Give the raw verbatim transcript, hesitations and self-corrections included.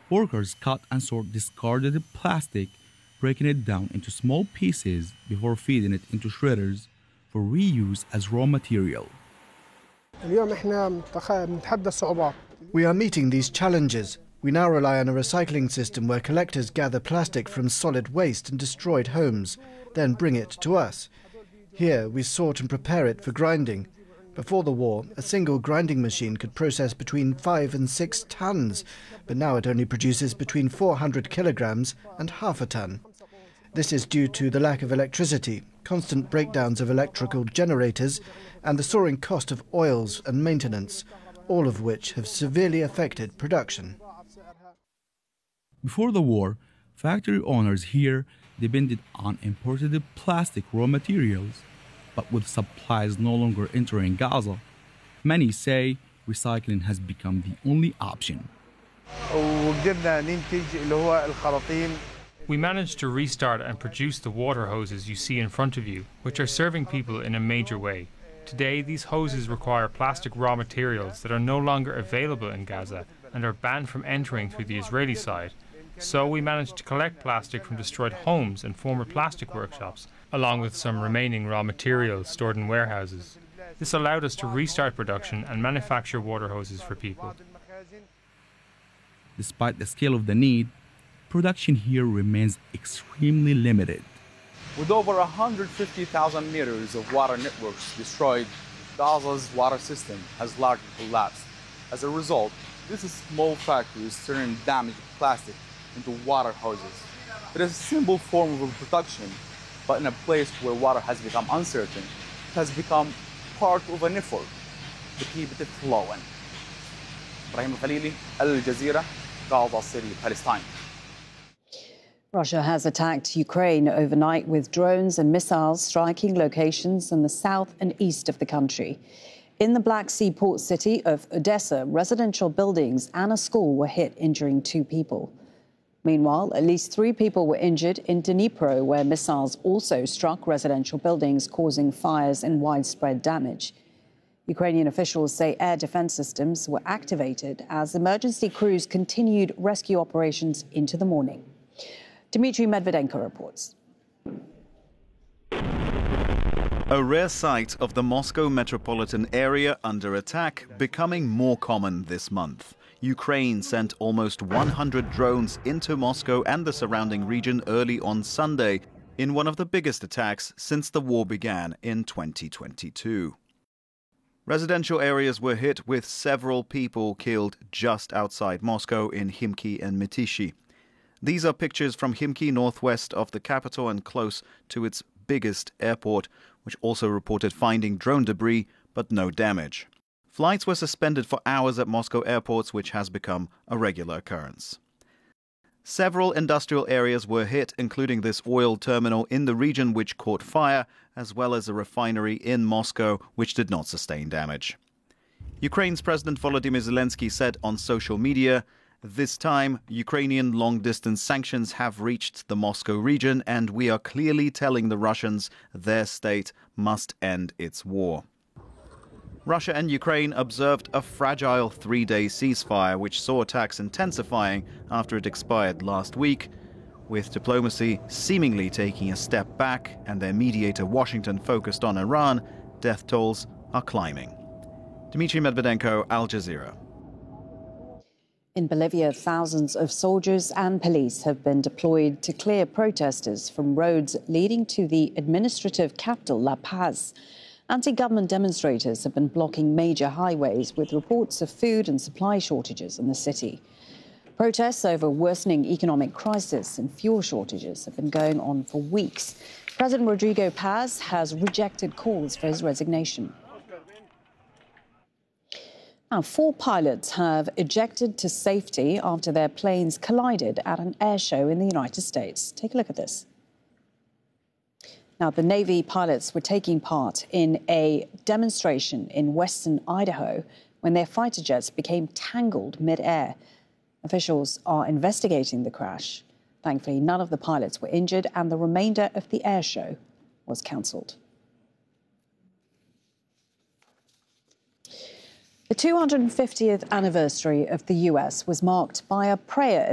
Workers cut and sort discarded plastic, breaking it down into small pieces before feeding it into shredders for reuse as raw material. We are meeting these challenges. We now rely on a recycling system where collectors gather plastic from solid waste and destroyed homes, then bring it to us. Here we sort and prepare it for grinding. Before the war, a single grinding machine could process between five and six tons, but now it only produces between four hundred kilograms and half a ton. This is due to the lack of electricity, constant breakdowns of electrical generators, and the soaring cost of oils and maintenance, all of which have severely affected production. Before the war, factory owners here depended on imported plastic raw materials. But with supplies no longer entering Gaza, many say recycling has become the only option. We managed to restart and produce the water hoses you see in front of you, which are serving people in a major way. Today, these hoses require plastic raw materials that are no longer available in Gaza and are banned from entering through the Israeli side. So we managed to collect plastic from destroyed homes and former plastic workshops, along with some remaining raw materials stored in warehouses. This allowed us to restart production and manufacture water hoses for people. Despite the scale of the need, production here remains extremely limited. With over one hundred fifty thousand meters of water networks destroyed, Gaza's water system has largely collapsed. As a result, this small factory is turning damaged plastic into water hoses. It is a simple form of production, but in a place where water has become uncertain, it has become part of an effort to keep it flowing. Ibrahim Khalili, Al Jazeera, Gaza City, Palestine. Russia has attacked Ukraine overnight with drones and missiles striking locations in the south and east of the country. In the Black Sea port city of Odessa, residential buildings and a school were hit, injuring two people. Meanwhile, at least three people were injured in Dnipro, where missiles also struck residential buildings, causing fires and widespread damage. Ukrainian officials say air defense systems were activated as emergency crews continued rescue operations into the morning. Dmitry Medvedenko reports. A rare sight of the Moscow metropolitan area under attack becoming more common this month. Ukraine sent almost one hundred drones into Moscow and the surrounding region early on Sunday in one of the biggest attacks since the war began in twenty twenty-two. Residential areas were hit with several people killed just outside Moscow in Khimki and Mytishi. These are pictures from Khimki, northwest of the capital and close to its biggest airport, which also reported finding drone debris but no damage. Flights were suspended for hours at Moscow airports, which has become a regular occurrence. Several industrial areas were hit, including this oil terminal in the region which caught fire, as well as a refinery in Moscow which did not sustain damage. Ukraine's President Volodymyr Zelensky said on social media, "This time, Ukrainian long-distance sanctions have reached the Moscow region, and we are clearly telling the Russians their state must end its war." Russia and Ukraine observed a fragile three-day ceasefire, which saw attacks intensifying after it expired last week, with diplomacy seemingly taking a step back and their mediator Washington focused on Iran. Death tolls are climbing. Dmitry Medvedenko, Al Jazeera. In Bolivia, thousands of soldiers and police have been deployed to clear protesters from roads leading to the administrative capital, La Paz. Anti-government demonstrators have been blocking major highways with reports of food and supply shortages in the city. Protests over worsening economic crisis and fuel shortages have been going on for weeks. President Rodrigo Paz has rejected calls for his resignation. Now, four pilots have ejected to safety after their planes collided at an air show in the United States. Take a look at this. Now, the Navy pilots were taking part in a demonstration in western Idaho when their fighter jets became tangled mid-air. Officials are investigating the crash. Thankfully, none of the pilots were injured and the remainder of the air show was cancelled. The two hundred fiftieth anniversary of the U S was marked by a prayer